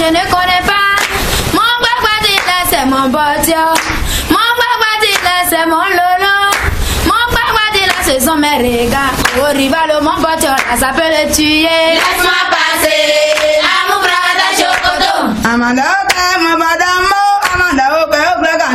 je ne connais pas. Mon Guaguadila, c'est mon botia. Mon Guaguadila, c'est mon lolo. Mon Guaguadila, ce sont mes regards. Au rival, mon botia, ça peut le tuer. Laisse-moi passer, à mon bras de chocoto. Amanda,